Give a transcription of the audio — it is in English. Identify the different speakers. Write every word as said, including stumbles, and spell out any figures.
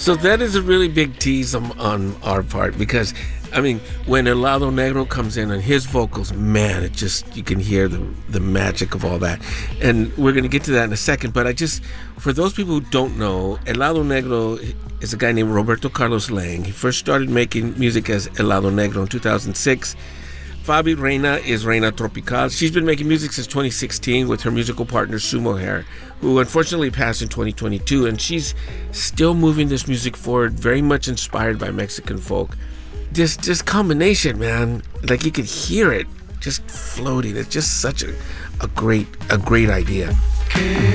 Speaker 1: So that is a really big tease on, on our part because, I mean, when Helado Negro comes in and his vocals, man, it just, you can hear the the magic of all that. And we're going to get to that in a second, but I just, for those people who don't know, Helado Negro is a guy named Roberto Carlos Lang. He first started making music as Helado Negro in two thousand six. Fabi Reina is Reina Tropical. She's been making music since twenty sixteen with her musical partner Sumo Hair, who unfortunately passed in twenty twenty-two, and she's still moving this music forward, very much inspired by Mexican folk. This this combination, man, like you could hear it just floating. It's just such a, a great a great idea.